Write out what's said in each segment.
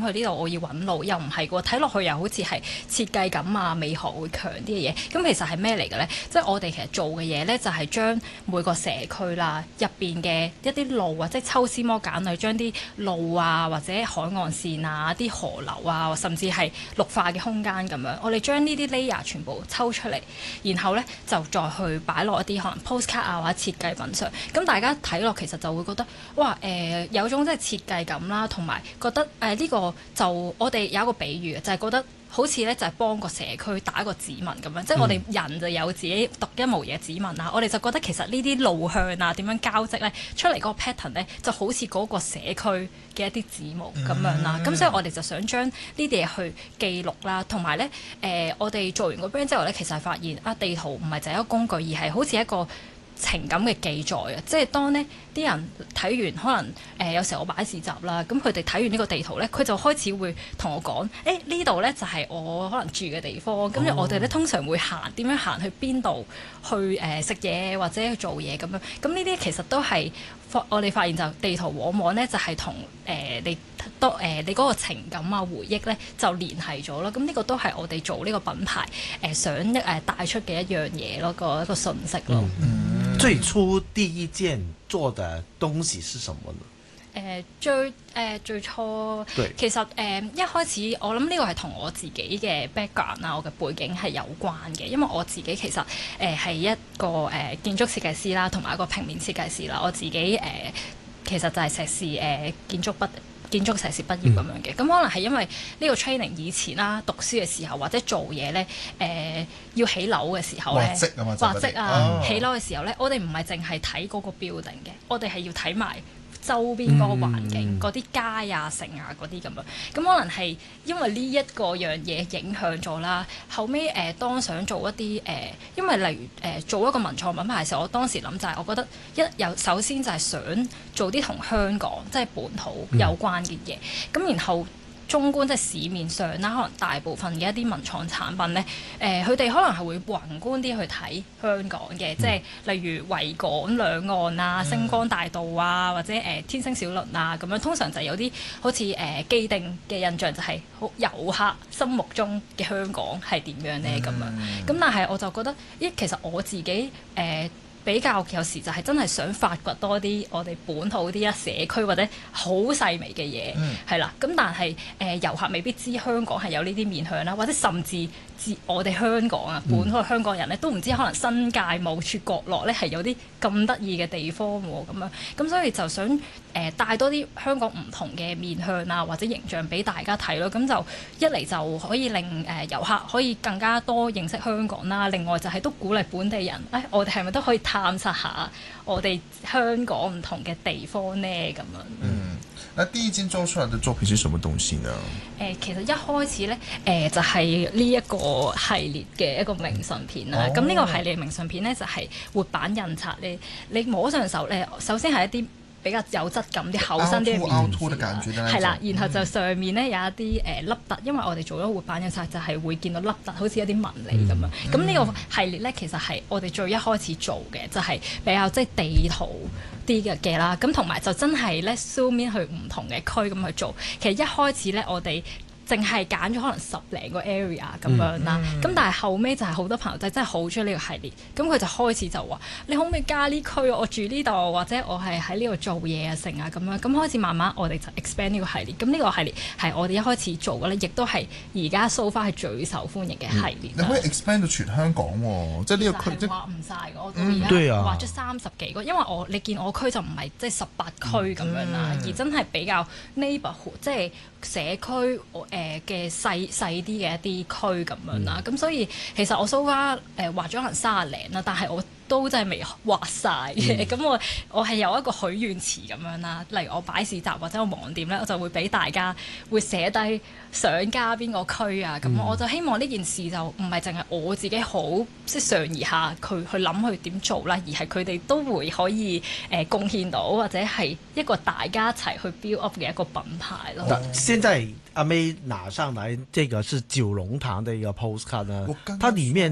去呢度我要揾路，又唔係喎，睇落去又好似係設計感啊、美學會強啲嘅嘢。咁其實係咩嚟嘅咧？即係我哋其實做嘅嘢咧，就係將每個社區啦入邊嘅一啲路啊，即係抽絲剝繭去將啲路啊或者海岸線啊、啲河流啊，甚至係綠化嘅空間咁樣，我哋將呢啲 layer 全部抽出嚟，然後咧就再去擺落一啲可能 postcard 啊或者設計品上。咁大家睇落其實就會覺得哇有種即係設計感啦，同埋覺得呢個就我哋有一個比喻就係覺得好似咧就係幫個社區打一個指紋咁樣，即係我哋人就有自己獨一無二嘅指紋啦。我哋就覺得其實呢啲路向啊點樣交織咧出嚟嗰個 pattern 咧就好似嗰個社區嘅一啲指模咁樣啦。咁所以我哋就想將呢啲嘢去記錄啦，同埋咧我哋做完個 brand 之後咧，其實係發現地圖唔係就係一個工具，而係好似一個情感嘅記載啊！即係當呢啲人睇完，可能有時候我擺市集啦，咁佢哋睇完呢個地圖呢，佢就開始會同我講：呢度呢就係我可能住嘅地方。咁我哋呢通常會點樣行去邊度去食嘢或者去做嘢咁樣。咁呢啲其實都係我哋發現就地圖往往呢就係同你嗰個情感啊回憶呢就聯繫咗咯。咁呢個都係我哋做呢個品牌想帶出嘅一樣嘢咯，一個訊息咯。 最初第一件做的東西是什麼呢？ 最初對其實一開始我諗呢個係同我自己嘅 background 啊，我嘅背景係有關嘅，因為我自己其實係一個建築設計師啦，同埋一個平面設計師啦。我自己其實就係碩士建築碩士畢業咁樣嘅。咁可能係因為呢個 training 以前啦，讀書嘅時候或者做嘢咧要起樓嘅時候咧，畫則啊起樓嘅時候咧，我哋唔係淨係睇嗰個 building 嘅，我哋係要睇埋周邊嗰個環境，嗰啲街啊、城啊嗰啲咁樣。咁可能係因為呢一個樣嘢影響咗啦。後尾當想做一啲因為例如做一個文創品牌嘅時候，我當時諗就係我覺得首先就係想做啲同香港即係本土有關嘅嘢。咁然後中觀即係市面上啦，可能大部分嘅一啲文創產品咧，佢哋可能係會宏觀啲去睇香港嘅，即係例如維港兩岸啊、星光大道啊，或者天星小輪啊咁樣，通常就有啲好似既定嘅印象，就係好遊客心目中嘅香港係點樣咧咁樣。咁但係我就覺得，其實我自己比較有時就係真係想發掘多啲我哋本土啲社區或者好細微嘅嘢，係啦。咁但係遊客未必知香港係有呢啲面向啦，或者甚至我哋香港啊本土嘅香港人咧都唔知可能新界某處角落咧係有啲咁得意嘅地方喎咁樣。咁所以就想帶多啲香港唔同嘅面向啊或者形象俾大家睇咯。咁就一嚟就可以令遊客可以更加多認識香港啦。另外就係都鼓勵本地人，我哋係咪都可以探索下我哋香港唔同嘅地方呢？咁樣。 那第一件做出來的作品是什麼東西呢？ 其實一開始呢，就係呢一個系列嘅一個明信片啦。咁呢個系列明信片呢，就係活版印刷。你摸上手呢，首先係一啲比較有質感啲厚身啲嘅面紙啦，係啦，然後就上面咧有一啲凹凸，因為我哋做咗活版印刷就係會見到凹凸，好似一啲紋理咁樣。咁呢個系列咧其實係我哋最一開始做嘅，就係比較即係地圖啲嘅啦。咁同埋就真係咧 zoom in 去唔同嘅區咁去做。其實一開始咧我哋淨係揀咗可能10零個 area 咁樣啦，咁但係後尾就係好多朋友仔真係好中意呢個系列，咁佢就開始就話：你可唔可以加呢區？我住呢度，或者我係喺呢度做嘢啊，成啊咁樣。咁開始慢慢我哋就 expand 呢個系列。咁呢個系列係我哋一開始做嘅咧，亦都係而家 so far 係最受歡迎嘅系列。 你可以 expand 到全香港喎，即係呢個區。 畫唔晒嘅，我到而家畫咗30幾個，因為你見我區就唔係即係18區咁樣啦，而真係比較 neighborhood，即係社區嘅細啲嘅一啲區咁樣啦。咁所以其實我 so far 畫咗可能30零啦，但係我都真係未畫晒嘅。咁我係有一個許願池咁樣啦，例如我擺市集或者我網店咧，我就會俾大家會寫低想加邊個區啊。咁我就希望呢件事就唔係淨係我自己好即上而下去諗去點做啦，而係佢哋都會可以貢獻到，或者係一個大家一齊去 build up 嘅一個品牌咯。 現在阿 May 拿上來，這個是九龍塘的一個 postcard 呢，它裡面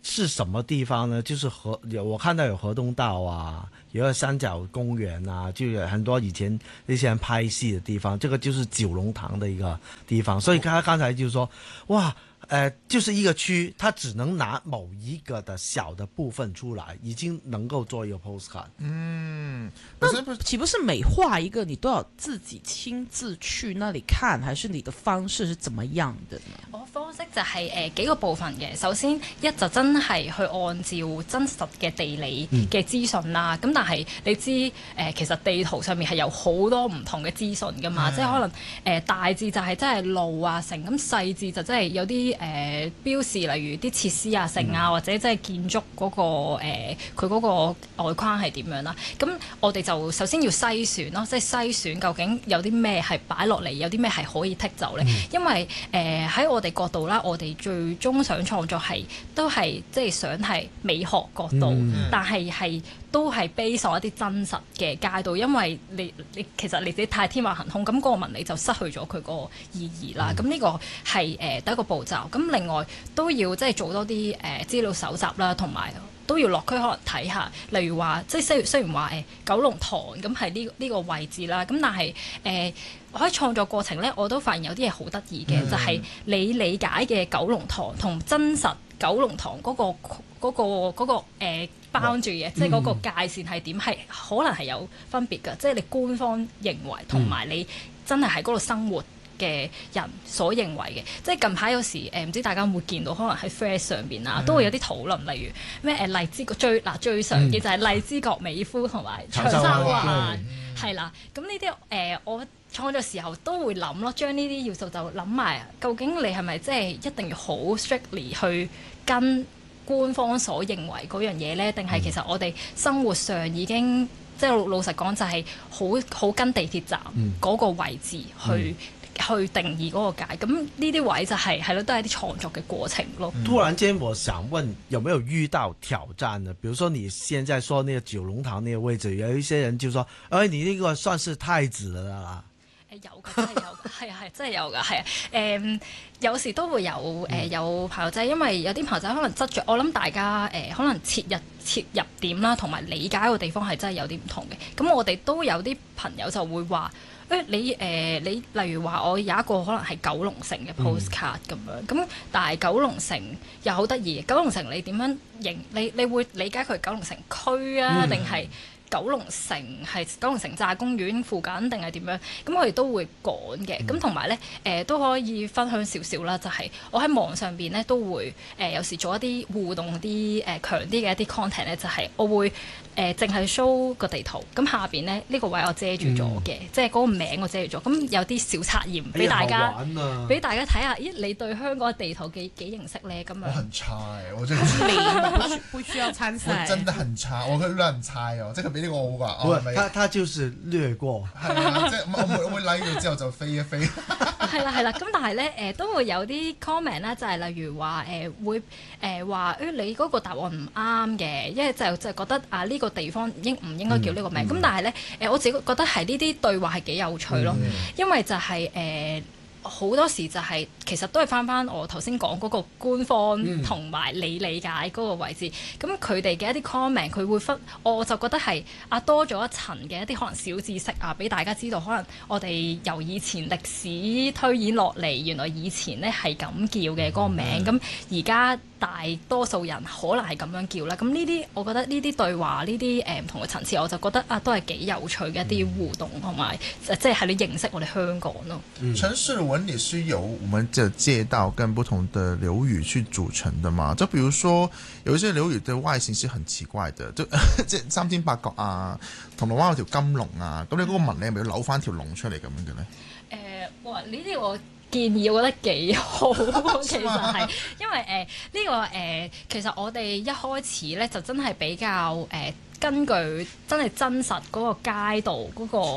是什麼地方呢？就是我看到有河東道啊，有個三角公園啊，就有很多以前那些人拍戲的地方，這個就是九龍塘的一個地方。所以他剛才就說，哇，就是一個區，它只能拿某一個的小的部分出來，已經能夠做一個 postcard。 那豈不是每畫一個你都要自己親自去那裡看，還是你的方式是怎麼樣的呢？ 我方式就係幾個部分嘅。首先一就真係去按照真實嘅地理嘅資訊啦。咁但係你知其實地圖上面係有好多唔同嘅資訊噶嘛，即係可能大致就係真係路啊成，咁細緻就真係有啲標示，例如啲設施啊成啊，或者即係建築嗰個佢嗰個外框係點樣啦。咁我哋就首先要篩選咯，即係篩選究竟有啲咩係擺落嚟，有啲咩係可以剔走咧。因為喺我哋角度啦，我哋最終想創作都係即係想係美學角度，但係都係 base on一啲真實嘅街道，因為你其實你自己太天馬行空，咁嗰個紋理就失去咗佢個意義啦。咁呢個係第一個步驟。咁另外都要即係做多啲資料搜集啦，同埋都要落區可能睇下，例如話即係雖然話九龍塘咁係呢個位置啦，咁但係我喺創作過程咧，我都發現有啲嘢好得意嘅，就係你理解嘅九龍塘同真實九龍塘嗰個包住嘅，即係嗰個界線係點，係可能係有分別嘅，即係你官方認為同埋你真係喺嗰度生活嘅人所認為嘅。即係近排有時唔知大家有冇見到，可能喺 Threads 上邊啊，都會有啲討論，例如咩荔枝角最常見就係荔枝角美孚同埋長沙灣，係啦。咁呢啲我創作時候都會諗咯，將呢啲要素就諗埋，究竟你係咪即係一定要好 strictly 去跟官方所認為嗰樣嘢呢？定係其實我哋生活上已經即係老實講，就係好跟地鐵站嗰個位置去定義嗰個界。咁呢啲位就係咯，都係啲創作嘅過程咯。 突然間，我想問，有沒有遇到挑戰呢？比如說你現在說那個九龍塘那個位置，有一些人就說：你呢個算是太子啦。 有㗎，真係有㗎，係真係有㗎，係啊。有時都會有朋友仔，因為有啲朋友仔可能執着，我諗大家可能切入點啦，同埋理解個地方係真係有啲唔同嘅。咁我哋都有啲朋友就會話：你例如話我有一個可能係九龍城嘅 postcard 咁樣，咁但係九龍城又好得意。九龍城你點樣認？你會理解佢係九龍城區啊，定係九龍城係九龍城寨公園附近定係點樣？咁我哋都會講嘅。咁同埋咧都可以分享少少啦，就係我喺網上邊咧都會有時做一啲互動啲強啲嘅一啲 content 咧，就係我會淨係 show 個地圖，咁下邊咧呢個位我遮住咗嘅，即係嗰個名我遮住咗。咁有啲小測驗俾大家，俾大家睇下，咦你對香港嘅地圖幾認識咧？咁樣。 我很差我真係不需要參賽。 我真的很差，我佢亂猜哦，即係俾呢個我㗎。 他就是略過。 係啊，即係我會 like 咗之後就飛一飛。 係啦，咁但係咧都會有啲 comment 咧，就係例如話會話你嗰個答案唔啱嘅，因為就覺得呢個地方唔應該叫呢個名。咁但係咧我自己覺得係呢啲對話係幾有趣咯，因為就係好多時就係其實都係翻我頭先講嗰個官方同埋你理解嗰個位置，咁佢哋嘅一啲 comment 佢會我就覺得係多咗一層嘅一啲可能小知識俾大家知道，可能我哋由以前歷史推演落嚟，原來以前咧係咁叫嘅嗰個名，咁而家大多數人可能係咁樣叫啦。咁呢啲我覺得呢啲對話呢啲唔同嘅層次，我就覺得都係幾有趣嘅一啲互動，同埋即係你認識我哋香港咯。 城市紋理是由我們的街道跟不同的樓宇去組成的嘛？就比如說有一些樓宇的外形是很奇怪的，就即係三尖八角啊，銅鑼灣有條金龍啊，咁你嗰個紋理係咪要扭翻條龍出嚟咁樣嘅咧？ 哇！呢啲我建議我覺得幾好，其實係因為呢個其實我哋一開始咧就真係比較根據真係真實嗰個街道嗰個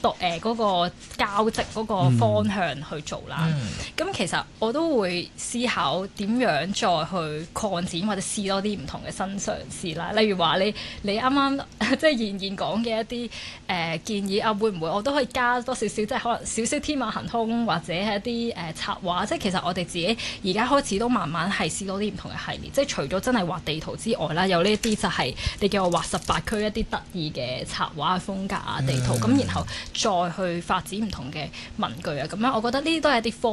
嗰個交織嗰個方向去做啦。咁、其實我都會思考點樣再去擴展或者試多啲唔同嘅新嘗試啦。例如話你啱啱即係現講嘅一啲建議啊，會唔會我都可以加多少少，即係可能少少天馬行空或者係一啲插畫。即係其實我哋自己而家開始都慢慢係試多啲唔同嘅系列。即係除咗真係畫地圖之外啦，有呢一啲就係你叫我畫18區一啲得意嘅插畫風格啊、地圖咁，然後再去發展唔同嘅文具啊咁樣。我覺得呢啲都係一啲